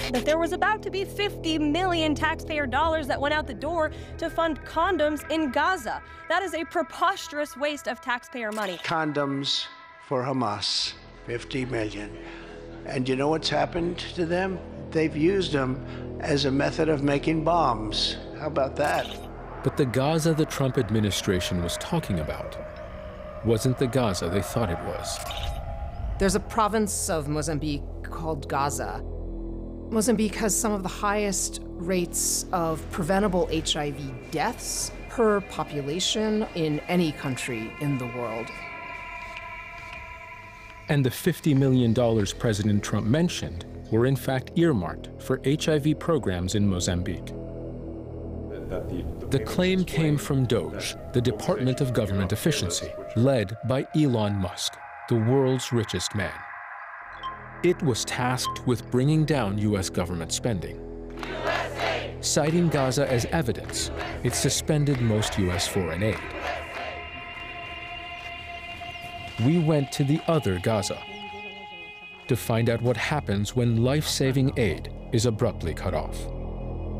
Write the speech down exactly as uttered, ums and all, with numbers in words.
that there was about to be fifty million taxpayer dollars that went out the door to fund condoms in Gaza. That is a preposterous waste of taxpayer money. Condoms for Hamas, fifty million. And you know what's happened to them? They've used them as a method of making bombs. How about that? But the Gaza the Trump administration was talking about wasn't the Gaza they thought it was. There's a province of Mozambique called Gaza. Mozambique has some of the highest rates of preventable H I V deaths per population in any country in the world. And the fifty million dollars President Trump mentioned were in fact earmarked for H I V programs in Mozambique. The claim came from DOGE, the Department of Government Efficiency, led by Elon Musk, the world's richest man. It was tasked with bringing down U S government spending. U S A! Citing Gaza as evidence, it suspended most U S foreign aid. We went to the other Gaza to find out what happens when life-saving aid is abruptly cut off.